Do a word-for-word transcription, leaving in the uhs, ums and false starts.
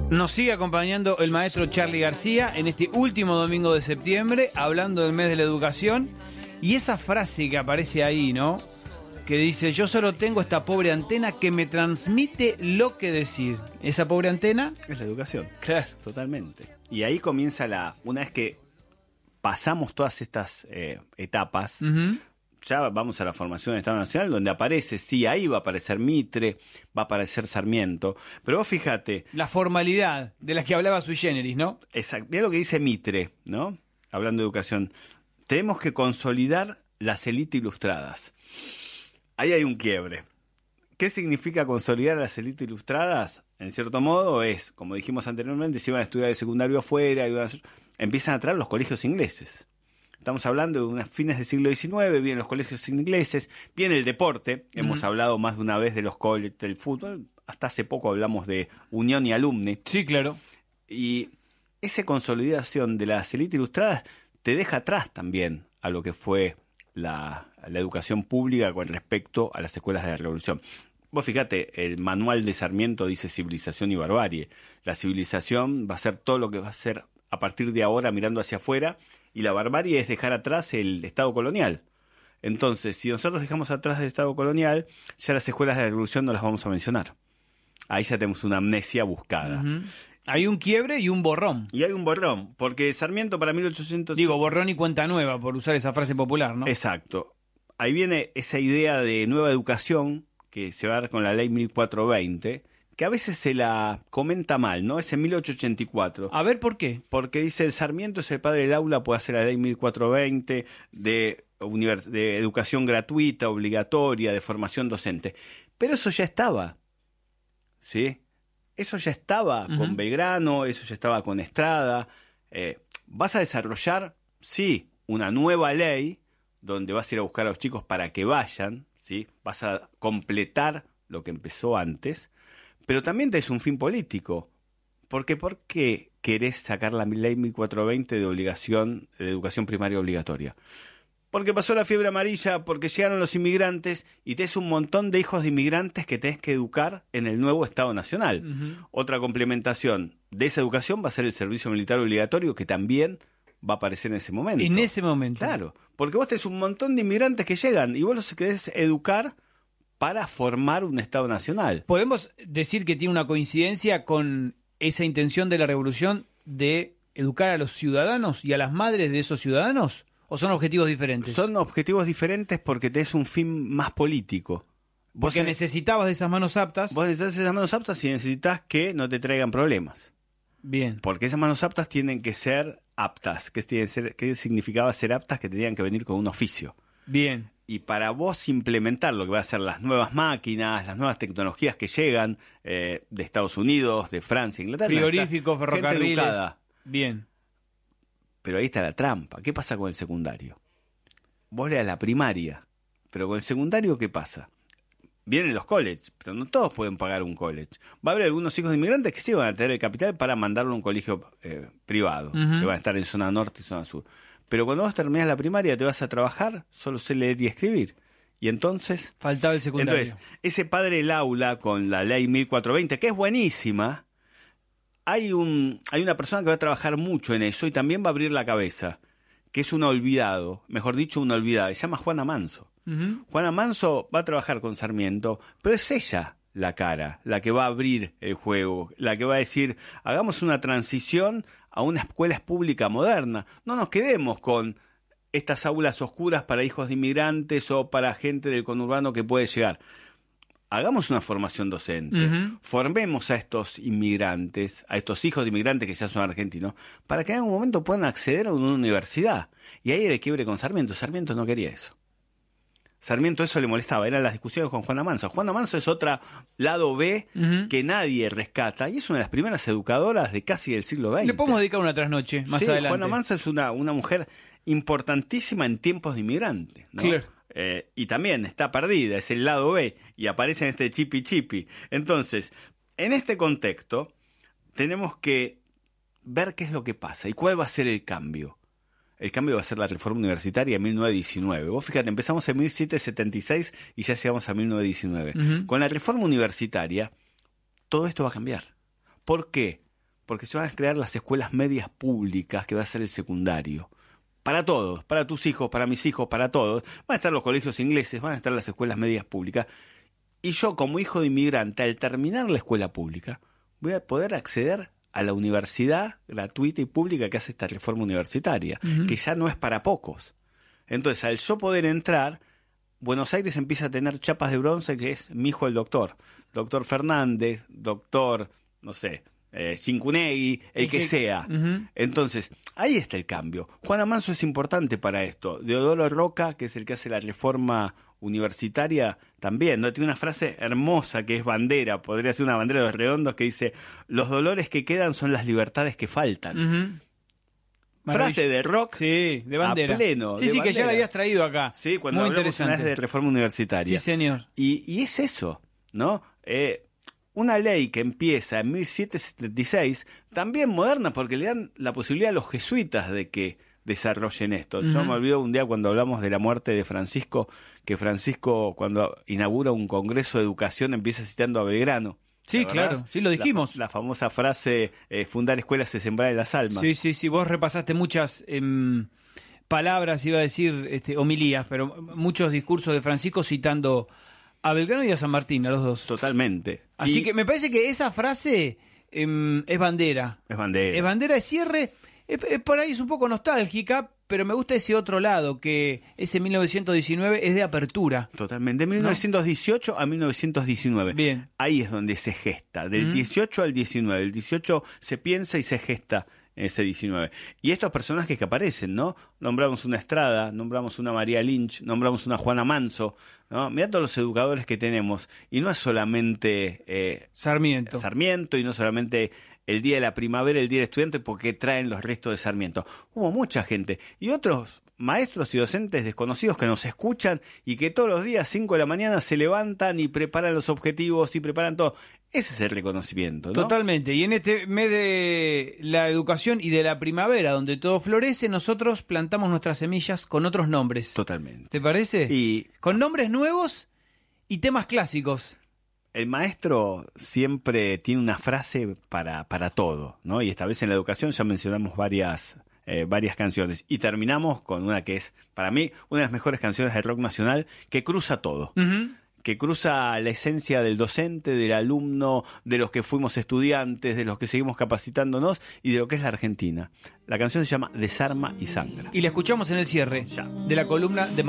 Nos sigue acompañando el maestro Charly García en este último domingo de septiembre, hablando del mes de la educación. Y esa frase que aparece ahí, ¿no? Que dice, yo solo tengo esta pobre antena que me transmite lo que decir. ¿Esa pobre antena? Es la educación. Claro. Totalmente. Y ahí comienza la... Una vez que pasamos todas estas eh, etapas... Uh-huh. Ya vamos a la formación del Estado Nacional, donde aparece, sí, ahí va a aparecer Mitre, va a aparecer Sarmiento, pero vos fíjate... La formalidad de la que hablaba Sui Generis, ¿no? Exacto, mira lo que dice Mitre, ¿no? Hablando de educación. Tenemos que consolidar las élites ilustradas. Ahí hay un quiebre. ¿Qué significa consolidar las élites ilustradas? En cierto modo es, como dijimos anteriormente, si van a estudiar el secundario afuera, iban a hacer, empiezan a traer los colegios ingleses. Estamos hablando de unas fines del siglo diecinueve, vienen los colegios ingleses, viene el deporte, uh-huh. Hemos hablado más de una vez de los colegios del fútbol, hasta hace poco hablamos de Unión y Alumni. Sí, claro. Y esa consolidación de las élites ilustradas te deja atrás también a lo que fue la, la educación pública con respecto a las escuelas de la Revolución. Vos fíjate, el manual de Sarmiento dice civilización y barbarie. La civilización va a ser todo lo que va a ser a partir de ahora mirando hacia afuera, y la barbarie es dejar atrás el Estado colonial. Entonces, si nosotros dejamos atrás el Estado colonial, ya las escuelas de la Revolución no las vamos a mencionar. Ahí ya tenemos una amnesia buscada. Uh-huh. Hay un quiebre y un borrón. Y hay un borrón, porque Sarmiento para mil ochocientos... Digo, borrón y cuenta nueva, por usar esa frase popular, ¿no? Exacto. Ahí viene esa idea de nueva educación, que se va a dar con la ley mil cuatrocientos veinte, que a veces se la comenta mal, ¿no? Es en mil ochocientos ochenta y cuatro. A ver, ¿por qué? Porque dice, el Sarmiento es el padre del aula, puede hacer la ley mil cuatrocientos veinte de, univers- de educación gratuita, obligatoria, de formación docente. Pero eso ya estaba, ¿sí? Eso ya estaba uh-huh. con Belgrano, eso ya estaba con Estrada. Eh, ¿Vas a desarrollar? Sí, una nueva ley donde vas a ir a buscar a los chicos para que vayan, ¿sí? Vas a completar lo que empezó antes. Pero también tenés un fin político. Porque ¿por qué querés sacar la ley mil cuatrocientos veinte de obligación de educación primaria obligatoria? Porque pasó la fiebre amarilla, porque llegaron los inmigrantes y tenés un montón de hijos de inmigrantes que tenés que educar en el nuevo Estado Nacional. Uh-huh. Otra complementación de esa educación va a ser el servicio militar obligatorio, que también va a aparecer en ese momento. En ese momento. Claro, porque vos tenés un montón de inmigrantes que llegan y vos los querés educar para formar un Estado Nacional. ¿Podemos decir que tiene una coincidencia con esa intención de la Revolución de educar a los ciudadanos y a las madres de esos ciudadanos? ¿O son objetivos diferentes? Son objetivos diferentes porque tenés un fin más político. Vos porque necesitabas de esas manos aptas. Vos necesitas de esas manos aptas y necesitas que no te traigan problemas. Bien. Porque esas manos aptas tienen que ser aptas. ¿Qué, tienen que ser, qué significaba ser aptas? Que tenían que venir con un oficio. Bien. Y para vos implementar lo que van a ser las nuevas máquinas, las nuevas tecnologías que llegan eh, de Estados Unidos, de Francia, Inglaterra. Frigoríficos, ferrocarriles. Bien. Pero ahí está la trampa. ¿Qué pasa con el secundario? Vos le das la primaria, pero con el secundario, ¿qué pasa? Vienen los colleges, pero no todos pueden pagar un college. Va a haber algunos hijos de inmigrantes que sí van a tener el capital para mandarlo a un colegio eh, privado, uh-huh. que van a estar en zona norte y zona sur. Pero cuando vos terminás la primaria, te vas a trabajar, solo sé leer y escribir. Y entonces... Faltaba el secundario. Entonces, ese padre del aula con la ley mil cuatrocientos veinte, que es buenísima, hay un hay una persona que va a trabajar mucho en eso y también va a abrir la cabeza, que es un olvidado, mejor dicho, una olvidada. Se llama Juana Manso. Uh-huh. Juana Manso va a trabajar con Sarmiento, pero es ella la cara, la que va a abrir el juego, la que va a decir, hagamos una transición a una escuela pública moderna. No nos quedemos con estas aulas oscuras para hijos de inmigrantes o para gente del conurbano que puede llegar. Hagamos una formación docente, uh-huh. formemos a estos inmigrantes, a estos hijos de inmigrantes que ya son argentinos, para que en algún momento puedan acceder a una universidad. Y ahí era el quiebre con Sarmiento. Sarmiento no quería eso. Sarmiento eso le molestaba, eran las discusiones con Juana Manso. Juana Manso es otra lado B uh-huh. que nadie rescata y es una de las primeras educadoras de casi del siglo veinte. Le podemos dedicar una trasnoche más sí, adelante. Juana Manso es una, una mujer importantísima en tiempos de inmigrantes, ¿no? Claro. Eh, y también está perdida, es el lado B y aparece en este chipi chipi. Entonces, en este contexto tenemos que ver qué es lo que pasa y cuál va a ser el cambio. El cambio va a ser la reforma universitaria en mil novecientos diecinueve. Vos fíjate, empezamos en mil setecientos setenta y seis y ya llegamos a mil novecientos diecinueve. Uh-huh. Con la reforma universitaria, todo esto va a cambiar. ¿Por qué? porque se van a crear las escuelas medias públicas, que va a ser el secundario. Para todos, para tus hijos, para mis hijos, para todos. Van a estar los colegios ingleses, van a estar las escuelas medias públicas. Y yo, como hijo de inmigrante, al terminar la escuela pública, voy a poder acceder a la universidad gratuita y pública que hace esta reforma universitaria, uh-huh. que ya no es para pocos. Entonces, al yo poder entrar, Buenos Aires empieza a tener chapas de bronce, que es mi hijo el doctor. Doctor Fernández, doctor, no sé, eh, Cincunegui, el que sea. Uh-huh. Entonces, ahí está el cambio. Juan Amanso es importante para esto. Deodoro Roca, que es el que hace la reforma universitaria, también, ¿no? Tiene una frase hermosa que es bandera, podría ser una bandera de los redondos, que dice: los dolores que quedan son las libertades que faltan. Uh-huh. Frase de rock, sí, de bandera. A pleno. Sí, sí, bandera. Que ya la habías traído acá. Sí, cuando Muy hablamos una vez de reforma universitaria. Sí, señor. Y, y es eso, ¿no? Eh, una ley que empieza en mil setecientos setenta y seis, también moderna, porque le dan la posibilidad a los jesuitas de que desarrollen esto. Uh-huh. Yo me olvido un día cuando hablamos de la muerte de Francisco, que Francisco, cuando inaugura un congreso de educación, empieza citando a Belgrano. Sí, claro, sí lo dijimos. La, la famosa frase, eh, fundar escuelas es sembrar en las almas. Sí, sí, sí, vos repasaste muchas eh, palabras, iba a decir este, homilías, pero muchos discursos de Francisco citando a Belgrano y a San Martín, a los dos. Totalmente. Así y... que me parece que esa frase eh, es bandera. Es bandera. Es bandera de cierre. Es, es, por ahí es un poco nostálgica, pero me gusta ese otro lado, que ese mil novecientos diecinueve es de apertura. Totalmente, de mil novecientos dieciocho ¿no? a mil novecientos diecinueve. Bien. Ahí es donde se gesta, del mm. dieciocho al diecinueve. El dieciocho se piensa y se gesta en ese diecinueve. Y estos personajes que aparecen, ¿no? Nombramos una Estrada, nombramos una María Lynch, nombramos una Juana Manso, ¿no? Mirá todos los educadores que tenemos. Y no es solamente eh, Sarmiento. Sarmiento, y no solamente el Día de la Primavera, el Día del Estudiante, porque traen los restos de Sarmiento. Hubo mucha gente. Y otros maestros y docentes desconocidos que nos escuchan y que todos los días, cinco de la mañana, se levantan y preparan los objetivos y preparan todo. Ese es el reconocimiento, ¿no? Totalmente. Y en este mes de la educación y de la primavera, donde todo florece, nosotros plantamos nuestras semillas con otros nombres. Totalmente. ¿Te parece? Y con nombres nuevos y temas clásicos. El maestro siempre tiene una frase para, para todo, ¿no? Y esta vez en la educación ya mencionamos varias, eh, varias canciones. Y terminamos con una que es, para mí, una de las mejores canciones del rock nacional, que cruza todo. Uh-huh. Que cruza la esencia del docente, del alumno, de los que fuimos estudiantes, de los que seguimos capacitándonos y de lo que es la Argentina. La canción se llama Desarma y Sangra. Y la escuchamos en el cierre ya. de la columna de